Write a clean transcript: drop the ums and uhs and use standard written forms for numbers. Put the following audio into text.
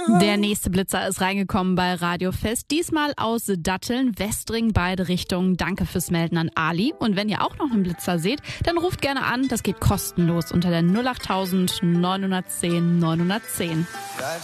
Der nächste Blitzer ist reingekommen bei Radio Fest. Diesmal aus Datteln, Westring, beide Richtungen. Danke fürs Melden an Ali. Und wenn ihr auch noch einen Blitzer seht, dann ruft gerne an. Das geht kostenlos unter der 08000 910 910.